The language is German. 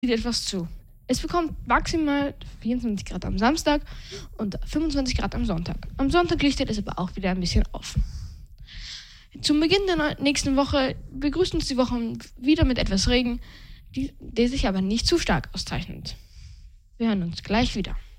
zieht etwas zu. Es bekommt maximal 24 Grad am Samstag und 25 Grad am Sonntag. Am Sonntag lichtet es aber auch wieder ein bisschen auf. Zum Beginn der nächsten Woche begrüßt uns die Woche wieder mit etwas Regen, der sich aber nicht zu stark auszeichnet. Wir hören uns gleich wieder.